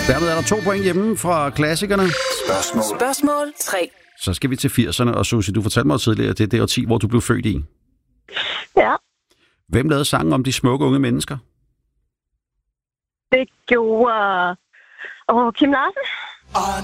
Dermed er der 2 point hjemme fra klassikerne. Spørgsmål 3. Så skal vi til 80'erne, og Susie, du fortalte mig tidligere, at det er det årti, hvor du blev født i. Ja, Hvem lavede sangen om de smukke unge mennesker? det gjorde... Kim Larsen. Og